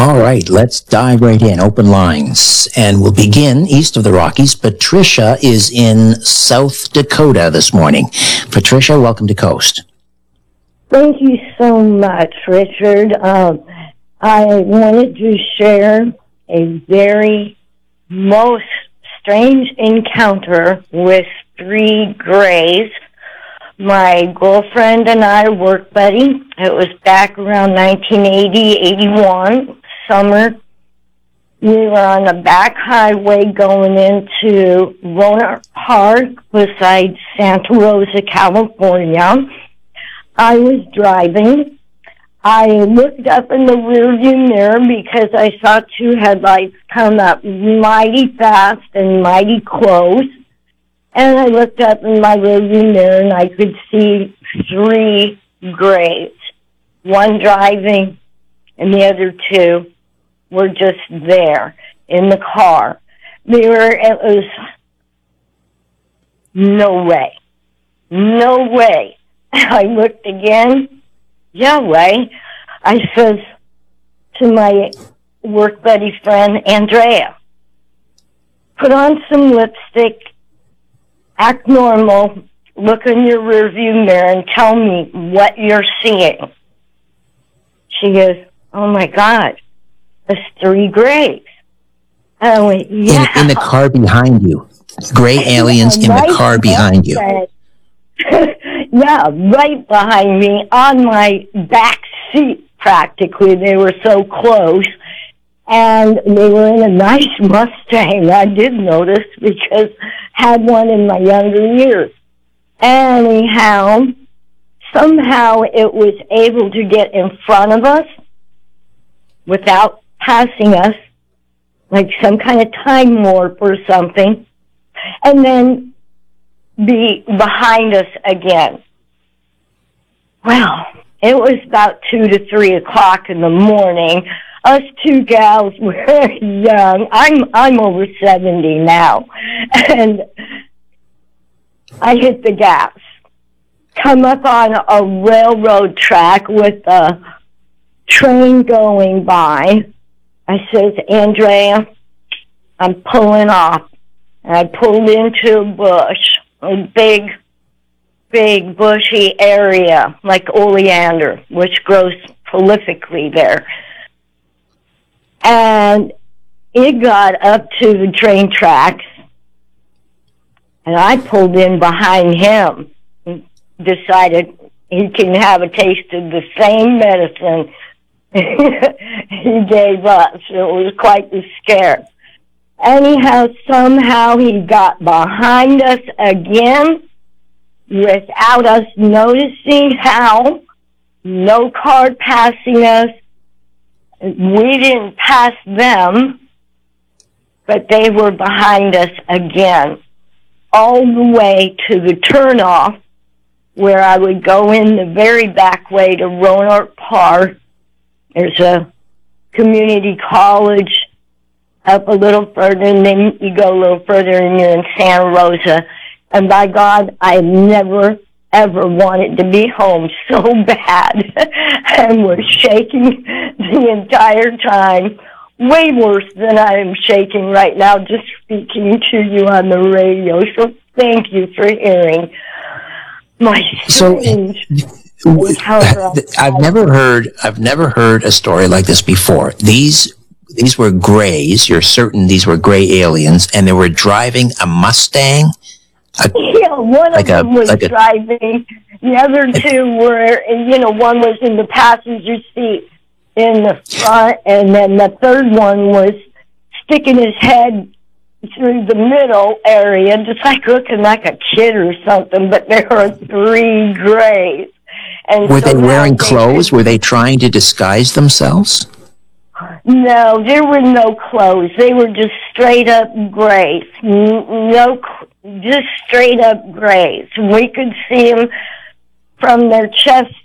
All right, let's dive right in. Open lines. And we'll begin east of the Rockies. Patricia is in South Dakota this morning. Patricia, welcome to Coast. Thank you so much, Richard. I wanted to share a very most strange encounter with three grays. My girlfriend and I work buddy. It was back around 1980, 81, summer. We were on the back highway going into Rohnert Park beside Santa Rosa, California. I was driving. I looked up in the rearview mirror because I saw two headlights come up mighty fast and mighty close. And I looked up in my rearview mirror and I could see three grays. One driving and the other two were just there in the car. It was no way. No way. I looked again. Yahweh. I says to my work buddy friend, Andrea, put on some lipstick, act normal, look in your rearview mirror and tell me what you're seeing. She goes, oh my God, there's three grays. I went, yeah. In the car behind you. Gray aliens in the car behind you. Yeah, right behind me on my back seat practically. They were so close. And they were in a nice Mustang. I did notice because I had one in my younger years. Anyhow, somehow it was able to get in front of us without passing us, like some kind of time warp or something, and then be behind us again. Well, it was about 2 to 3 o'clock in the morning. Us two gals were young. I'm over 70 now. And I hit the gas. Come up on a railroad track with a train going by. I says, Andrea, I'm pulling off. And I pulled into a bush, a big bushy area like oleander, which grows prolifically there. And it got up to the train tracks, and I pulled in behind him and decided he can have a taste of the same medicine he gave us. It was quite the scare. Anyhow, somehow he got behind us again without us noticing how. No car passing us. We didn't pass them, but they were behind us again, all the way to the turnoff where I would go in the very back way to Rohnert Park. There's a community college up a little further, and then you go a little further and you're in Santa Rosa. And by God, I never, ever wanted to be home so bad and was shaking the entire time, way worse than I am shaking right now just speaking to you on the radio. So thank you for hearing my strange encounter. I've never heard a story like this before. These were grays. You're certain these were gray aliens, and they were driving a Mustang. Yeah, one of them was driving. The other two were, one was in the passenger seat in the front, and then the third one was sticking his head through the middle area, just like looking like a kid or something, but there were three grays. And were they wearing clothes? Were they trying to disguise themselves? No, there were no clothes. They were just straight up grays. Just straight up grays. We could see them from their chest